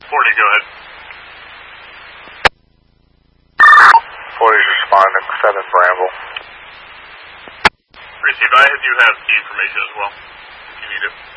40, go ahead. 40's responding, 7 Bramble. Receive, I do have key information as well, if you need it.